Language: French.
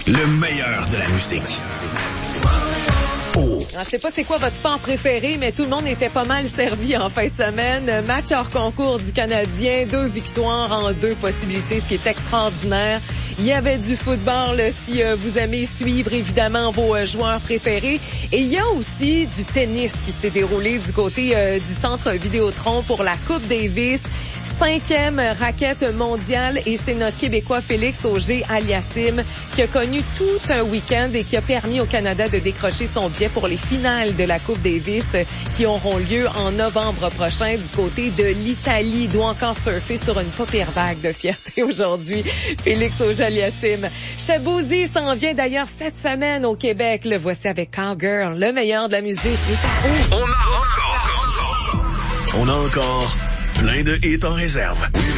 Le meilleur de la musique. Oh. Je sais pas c'est quoi votre sport préféré, mais tout le monde était pas mal servi en fin de semaine. Match hors concours du Canadien, 2 victoires en 2 possibilités, ce qui est extraordinaire. Il y avait du football si vous aimez suivre évidemment vos joueurs préférés. Et il y a aussi du tennis qui s'est déroulé du côté du centre Vidéotron pour la Coupe Davis. 5e raquette mondiale et c'est notre Québécois Félix Auger-Aliassime qui a connu tout un week-end et qui a permis au Canada de décrocher son billet pour les finales de la Coupe Davis qui auront lieu en novembre prochain du côté de l'Italie. Il doit encore surfer sur une pas pire vague de fierté aujourd'hui. Félix Auger-Aliassime. Shaboozey s'en vient d'ailleurs cette semaine au Québec. Le voici avec Cowgirl, le meilleur de la musique. On a encore plein de hits en réserve.